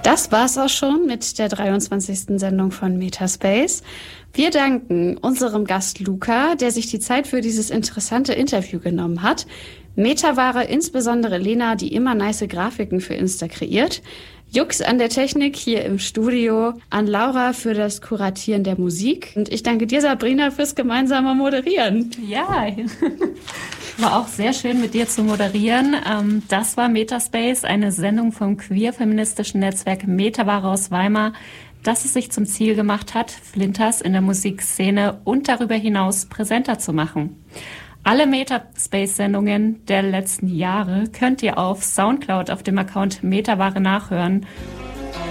Das war's auch schon mit der 23. Sendung von Metaspace. Wir danken unserem Gast Luca, der sich die Zeit für dieses interessante Interview genommen hat. Metaware insbesondere Lena, die immer nice Grafiken für Insta kreiert. Jux an der Technik hier im Studio, an Laura für das Kuratieren der Musik. Und ich danke dir, Sabrina, fürs gemeinsame Moderieren. Ja, war auch sehr schön mit dir zu moderieren. Das war Metaspace, eine Sendung vom queer-feministischen Netzwerk Metaware aus Weimar, das es sich zum Ziel gemacht hat, Flinters in der Musikszene und darüber hinaus präsenter zu machen. Alle Metaspace-Sendungen der letzten Jahre könnt ihr auf Soundcloud auf dem Account Metaware nachhören